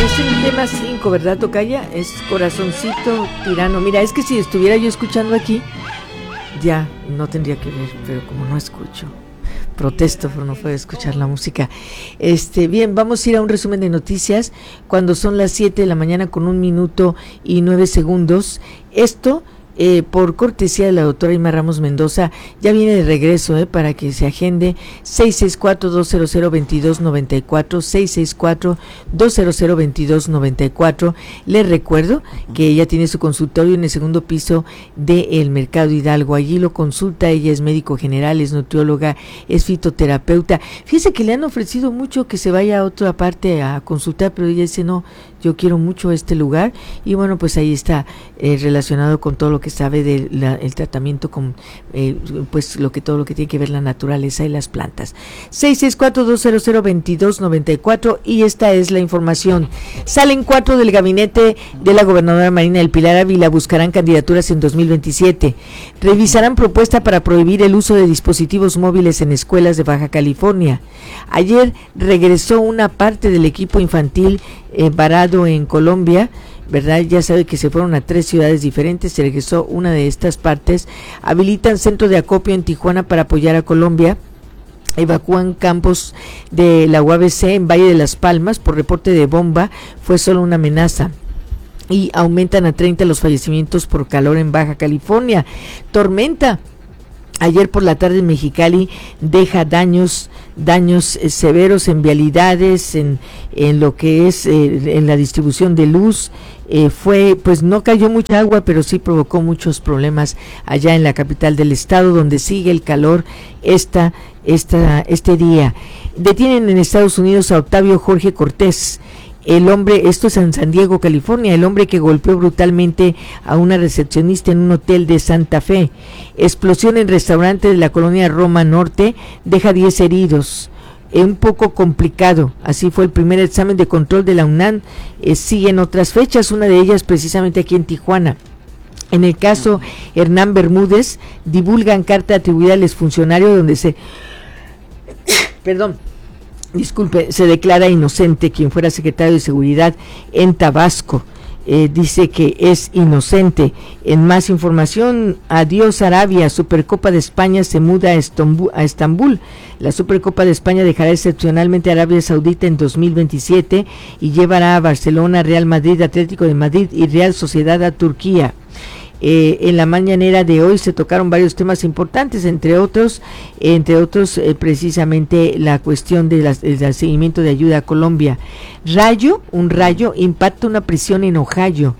Es el tema 5, ¿verdad, tocaya? Es Corazoncito Tirano. Mira, es que si estuviera yo escuchando aquí, ya no tendría que ver, pero como no escucho, protesto por no poder escuchar la música. Bien, vamos a ir a un resumen de noticias cuando son las 7 de la mañana con 1 minuto y 9 segundos. Esto por cortesía de la doctora Irma Ramos Mendoza, ya viene de regreso, para que se agende. 664-200-2294, 664-200-2294. Les recuerdo que ella tiene su consultorio en el segundo piso del Mercado Hidalgo. Allí lo consulta, ella es médico general, es nutrióloga, es fitoterapeuta. Fíjese que le han ofrecido mucho que se vaya a otra parte a consultar, pero ella dice no, yo quiero mucho este lugar, y bueno, pues ahí está relacionado con todo lo que sabe del tratamiento con pues todo lo que tiene que ver la naturaleza y las plantas. 664-200-2294, y esta es la información. Salen 4 del gabinete de la gobernadora Marina del Pilar Ávila, buscarán candidaturas en 2027. Revisarán propuesta para prohibir el uso de dispositivos móviles en escuelas de Baja California. Ayer regresó una parte del equipo infantil varado en Colombia, ¿verdad? Ya sabe que se fueron a 3 ciudades diferentes, se regresó una de estas partes. Habilitan centro de acopio en Tijuana para apoyar a Colombia. Evacúan campos de la UABC en Valle de las Palmas por reporte de bomba, fue solo una amenaza. Y aumentan a 30 los fallecimientos por calor en Baja California. Tormenta ayer por la tarde en Mexicali deja daños severos en vialidades, en lo que es en la distribución de luz. No cayó mucha agua, pero sí provocó muchos problemas allá en la capital del estado, donde sigue el calor este día. Detienen en Estados Unidos a Octavio Jorge Cortés, el hombre, esto es en San Diego, California, el hombre que golpeó brutalmente a una recepcionista en un hotel de Santa Fe. Explosión en restaurante de la colonia Roma Norte, deja 10 heridos. Un poco complicado, así fue el primer examen de control de la UNAM. Siguen otras fechas, una de ellas precisamente aquí en Tijuana. En el caso Hernán Bermúdez, divulgan carta atribuida al exfuncionario donde se se declara inocente quien fuera secretario de Seguridad en Tabasco. Dice que es inocente. En más información, adiós Arabia, Supercopa de España se muda a Estambul. La Supercopa de España dejará excepcionalmente a Arabia Saudita en 2027 y llevará a Barcelona, Real Madrid, Atlético de Madrid y Real Sociedad a Turquía. En la mañanera de hoy se tocaron varios temas importantes, entre otros precisamente la cuestión del seguimiento de ayuda a Colombia. Un rayo impacta una prisión en Ohio.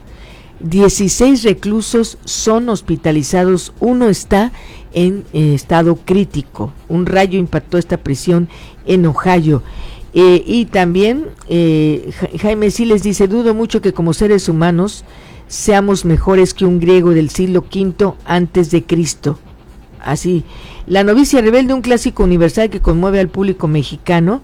16 reclusos son hospitalizados, uno está en estado crítico. Un rayo impactó esta prisión en Ohio. Y también Jaime Siles dice, dudo mucho que como seres humanos seamos mejores que un griego del siglo V antes de Cristo. Así, La novicia rebelde, un clásico universal que conmueve al público mexicano,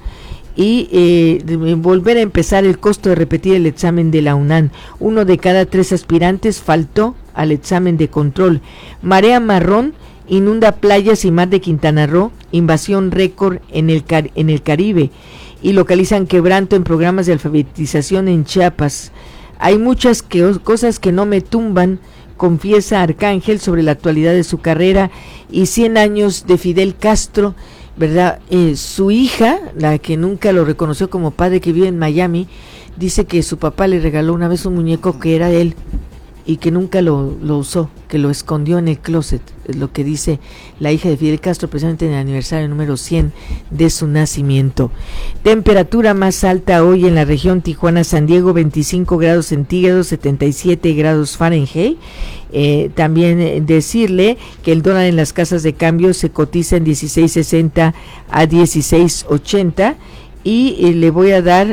y volver a empezar el costo de repetir el examen de la UNAM. 1 de cada 3 aspirantes faltó al examen de control. Marea marrón inunda playas y mar de Quintana Roo, invasión récord en el Caribe, y localizan quebranto en programas de alfabetización en Chiapas. Hay muchas cosas que no me tumban, confiesa Arcángel sobre la actualidad de su carrera, y 100 años de Fidel Castro, ¿verdad? Su hija, la que nunca lo reconoció como padre, que vive en Miami, dice que su papá le regaló una vez un muñeco que era de él y que nunca lo usó, que lo escondió en el closet. Es lo que dice la hija de Fidel Castro, precisamente en el aniversario número 100 de su nacimiento. Temperatura más alta hoy en la región Tijuana-San Diego, 25 grados centígrados, 77 grados Fahrenheit. También decirle que el dólar en las casas de cambio se cotiza en 16.60 a 16.80, y le voy a dar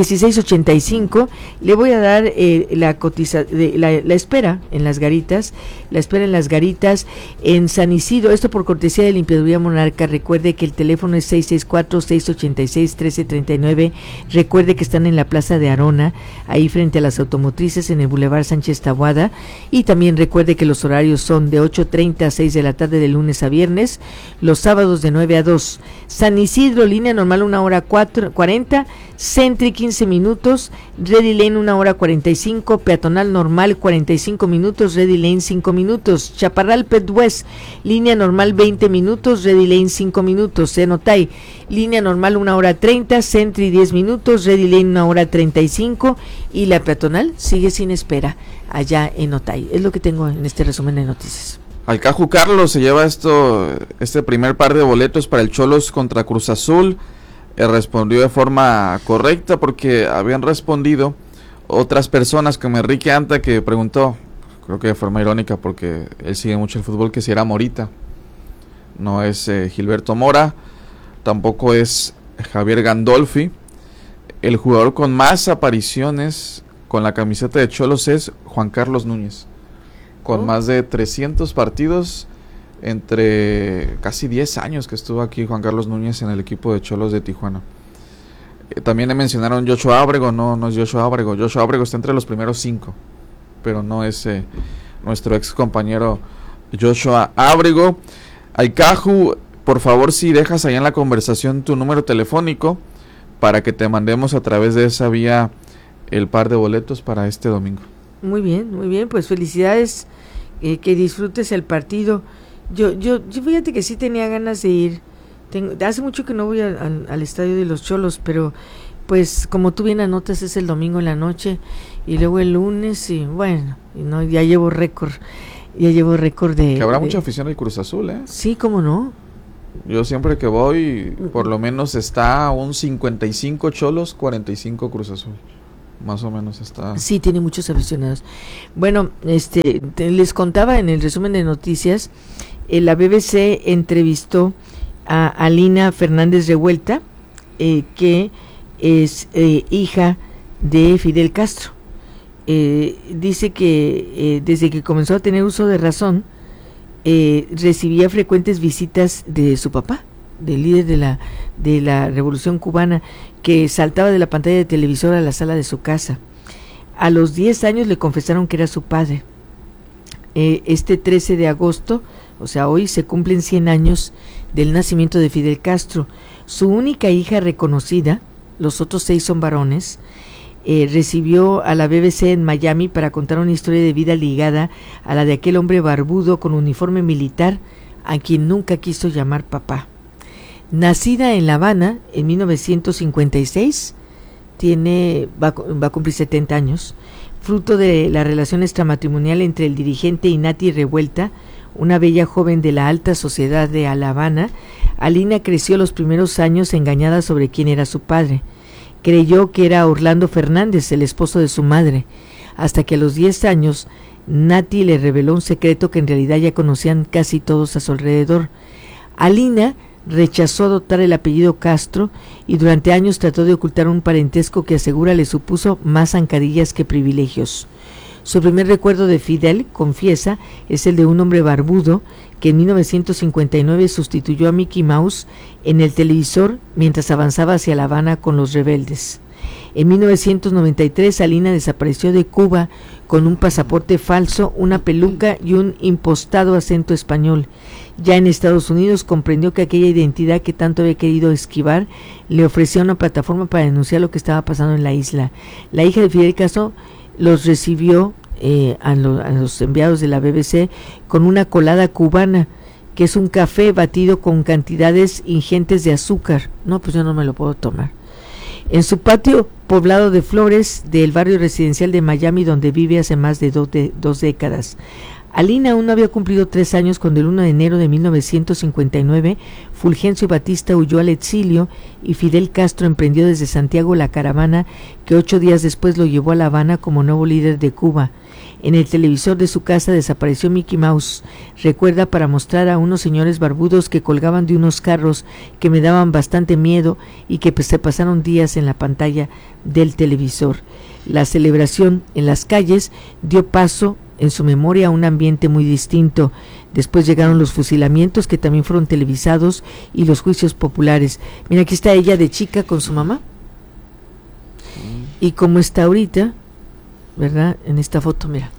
16.85, le voy a dar la espera en las garitas, en San Isidro, esto por cortesía de Limpiaduría Monarca. Recuerde que el teléfono es 664-686-1339, recuerde que están en la Plaza de Arona, ahí frente a las automotrices en el Boulevard Sánchez Taboada, y también recuerde que los horarios son de 8:30 a 6 de la tarde de lunes a viernes, los sábados de 9 a 2. San Isidro, línea normal 1 hora 40, céntrica requiere 15 minutos, Ready Lane 1 hora 45, peatonal normal 45 minutos, Ready Lane 5 minutos, Chaparral Pet West, línea normal 20 minutos, Ready Lane 5 minutos, Cenotay, línea normal 1 hora 30, Sentry 10 minutos, Ready Lane 1 hora 35 y la peatonal sigue sin espera allá en Otay. Es lo que tengo en este resumen de noticias. Alcaju Carlos se lleva este primer par de boletos para el Cholos contra Cruz Azul. Respondió de forma correcta porque habían respondido otras personas como Enrique Anta, que preguntó, creo que de forma irónica porque él sigue mucho el fútbol, que si era Morita. No es Gilberto Mora, tampoco es Javier Gandolfi. El jugador con más apariciones con la camiseta de Cholos es Juan Carlos Núñez, con más de 300 partidos. Entre casi 10 años que estuvo aquí Juan Carlos Núñez en el equipo de Cholos de Tijuana. También le mencionaron Joshua Ábrego. No es Joshua Ábrego. Joshua Ábrego está entre los primeros 5, pero no es nuestro ex compañero Joshua Ábrego. Alcaju, por favor, si dejas allá en la conversación tu número telefónico para que te mandemos a través de esa vía el par de boletos para este domingo. Muy bien, pues felicidades, que disfrutes el partido. Yo fíjate que sí tenía ganas de ir. Hace mucho que no voy al estadio de los Cholos, pero pues como tú bien anotas, es el domingo en la noche y luego el lunes y bueno, ya llevo récord de... Que habrá mucha afición al Cruz Azul, ¿eh? Sí, cómo no. Yo siempre que voy, por lo menos está un 55 Cholos, 45 Cruz Azul. Más o menos está. Sí, tiene muchos aficionados. Bueno, les contaba en el resumen de noticias, la BBC entrevistó a Alina Fernández Revuelta, que es hija de Fidel Castro. Dice que desde que comenzó a tener uso de razón, recibía frecuentes visitas de su papá, del líder de la Revolución Cubana, que saltaba de la pantalla de televisor a la sala de su casa. A los 10 años le confesaron que era su padre. Este 13 de agosto, o sea, hoy se cumplen 100 años del nacimiento de Fidel Castro. Su única hija reconocida, los otros 6 son varones, recibió a la BBC en Miami para contar una historia de vida ligada a la de aquel hombre barbudo con uniforme militar a quien nunca quiso llamar papá. Nacida en La Habana en 1956, va a cumplir 70 años, fruto de la relación extramatrimonial entre el dirigente Iñaki Revuelta, una bella joven de la alta sociedad de La Habana. Alina creció los primeros años engañada sobre quién era su padre. Creyó que era Orlando Fernández, el esposo de su madre, hasta que a los 10 años Nati le reveló un secreto que en realidad ya conocían casi todos a su alrededor. Alina rechazó adoptar el apellido Castro y durante años trató de ocultar un parentesco que asegura le supuso más zancadillas que privilegios. Su primer recuerdo de Fidel, confiesa, es el de un hombre barbudo que en 1959 sustituyó a Mickey Mouse en el televisor mientras avanzaba hacia La Habana con los rebeldes. En 1993, Alina desapareció de Cuba con un pasaporte falso, una peluca y un impostado acento español. Ya en Estados Unidos comprendió que aquella identidad que tanto había querido esquivar le ofrecía una plataforma para denunciar lo que estaba pasando en la isla. La hija de Fidel Castro los recibió a los enviados de la BBC con una colada cubana, que es un café batido con cantidades ingentes de azúcar. No, pues yo no me lo puedo tomar. En su patio poblado de flores del barrio residencial de Miami, donde vive hace más de 2 décadas. Alina aún no había cumplido 3 años cuando el 1 de enero de 1959 Fulgencio Batista huyó al exilio y Fidel Castro emprendió desde Santiago la caravana que 8 días después lo llevó a La Habana como nuevo líder de Cuba. En el televisor de su casa desapareció Mickey Mouse, recuerda, para mostrar a unos señores barbudos que colgaban de unos carros que me daban bastante miedo y que se pasaron días en la pantalla del televisor. La celebración en las calles dio paso en su memoria a un ambiente muy distinto. Después llegaron los fusilamientos, que también fueron televisados, y los juicios populares. Mira, aquí está ella de chica con su mamá. Y como está ahorita, ¿verdad? En esta foto, mira.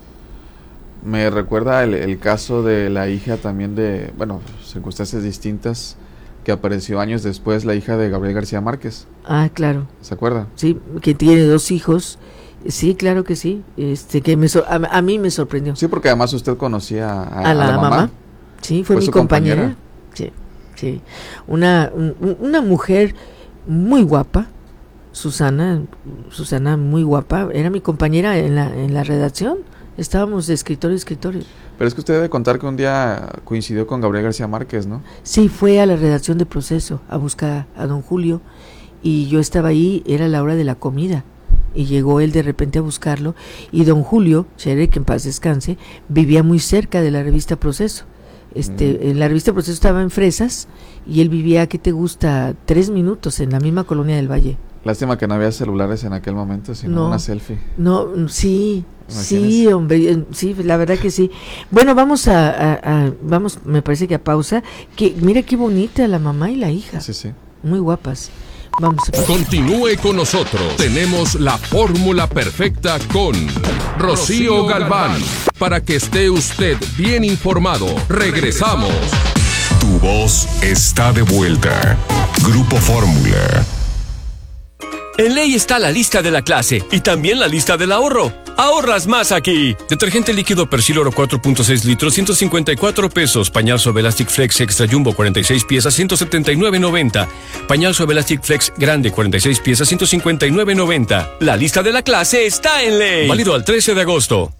Me recuerda el caso de la hija también de, bueno, circunstancias distintas, que apareció años después la hija de Gabriel García Márquez. Ah, claro. ¿Se acuerda? Sí, que tiene 2 hijos. Sí, claro que sí. Que a mí me sorprendió. Sí, porque además usted conocía a la mamá. Sí, fue mi compañera. Sí, sí. Una mujer muy guapa, Susana muy guapa, era mi compañera en la redacción. Estábamos de escritor y escritores. Pero es que usted debe contar que un día coincidió con Gabriel García Márquez, ¿no? Sí, fue a la redacción de Proceso a buscar a don Julio y yo estaba ahí, era la hora de la comida y llegó él de repente a buscarlo y don Julio, que en paz descanse, vivía muy cerca de la revista Proceso. La revista Proceso estaba en Fresas y él vivía, ¿qué te gusta? 3 minutos en la misma colonia del Valle. Lástima que no había celulares en aquel momento, sino una selfie. No, sí, sí, hombre, sí, la verdad que sí. Bueno, vamos me parece que a pausa. Que mira qué bonita la mamá y la hija. Sí, sí. Muy guapas. Vamos a pausa. Continúe con nosotros. Tenemos la fórmula perfecta con Rocío Galván. Para que esté usted bien informado. Regresamos. Tu voz está de vuelta. Grupo Fórmula. En Ley está la lista de la clase y también la lista del ahorro. ¡Ahorras más aquí! Detergente líquido Persil Oro 4.6 litros, 154 pesos. Pañal Suave Elastic Flex Extra Jumbo 46 piezas, 179.90. Pañal Suave Elastic Flex Grande 46 piezas, 159.90. La lista de la clase está en Ley. Válido al 13 de agosto.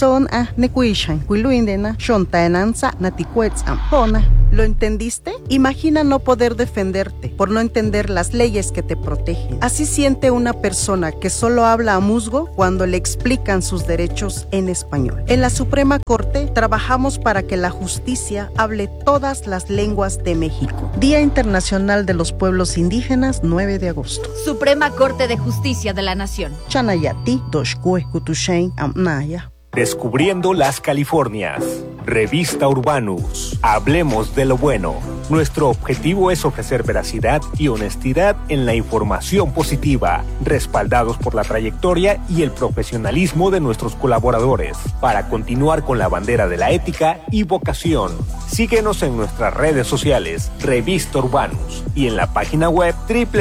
¿Lo entendiste? Imagina no poder defenderte por no entender las leyes que te protegen. Así siente una persona que solo habla a musgo cuando le explican sus derechos en español. En la Suprema Corte trabajamos para que la justicia hable todas las lenguas de México. Día Internacional de los Pueblos Indígenas, 9 de agosto. Suprema Corte de Justicia de la Nación. Chanayati, Doshkue, Kutushain, Amnaya. Descubriendo las Californias. Revista Urbanus. Hablemos de lo bueno. Nuestro objetivo es ofrecer veracidad y honestidad en la información positiva, respaldados por la trayectoria y el profesionalismo de nuestros colaboradores, para continuar con la bandera de la ética y vocación. Síguenos en nuestras redes sociales, Revista Urbanus, y en la página web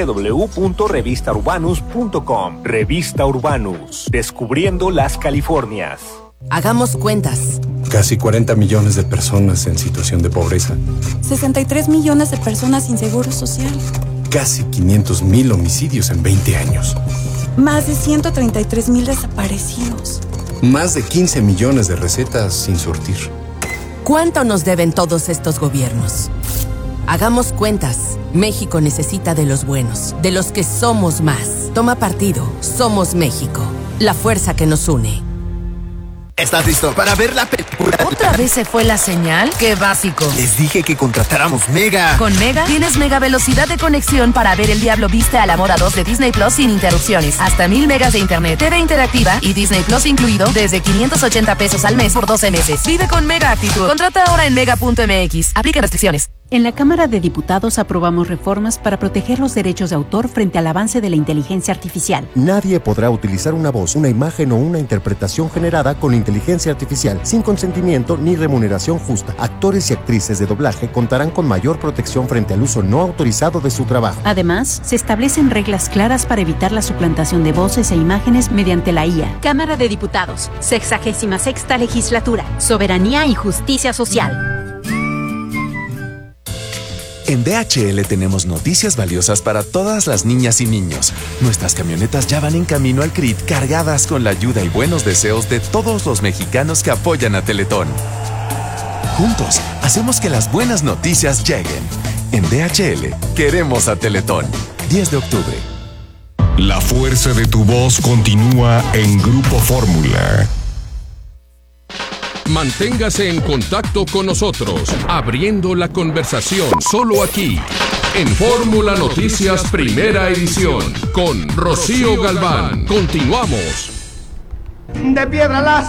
www.revistaurbanus.com. Revista Urbanus. Descubriendo las Californias. Hagamos cuentas. Casi 40 millones de personas en situación de pobreza. 63 millones de personas sin seguro social. Casi 500,000 homicidios en 20 años. Más de 133,000 desaparecidos. Más de 15 millones de recetas sin surtir. ¿Cuánto nos deben todos estos gobiernos? Hagamos cuentas. México necesita de los buenos, de los que somos más. Toma partido. Somos México. La fuerza que nos une. ¿Estás listo para ver la película? ¿Otra vez se fue la señal? ¡Qué básico! Les dije que contratáramos Mega. Con Mega tienes mega velocidad de conexión para ver El Diablo Viste a la Moda 2 de Disney Plus sin interrupciones. Hasta 1000 megas de internet, TV interactiva y Disney Plus incluido desde 580 pesos al mes por 12 meses. Vive con Mega Actitud. Contrata ahora en mega.mx. Aplica restricciones. En la Cámara de Diputados aprobamos reformas para proteger los derechos de autor frente al avance de la inteligencia artificial. Nadie podrá utilizar una voz, una imagen o una interpretación generada con inteligencia artificial sin consentimiento ni remuneración justa. Actores y actrices de doblaje contarán con mayor protección frente al uso no autorizado de su trabajo. Además, se establecen reglas claras para evitar la suplantación de voces e imágenes mediante la IA. Cámara de Diputados, 66ª Legislatura, Soberanía y Justicia Social. En DHL tenemos noticias valiosas para todas las niñas y niños. Nuestras camionetas ya van en camino al CRIT cargadas con la ayuda y buenos deseos de todos los mexicanos que apoyan a Teletón. Juntos, hacemos que las buenas noticias lleguen. En DHL, queremos a Teletón. 10 de octubre. La fuerza de tu voz continúa en Grupo Fórmula. Manténgase en contacto con nosotros, abriendo la conversación solo aquí, en Fórmula Noticias Primera Edición, con Rocío Galván. Continuamos. De piedra las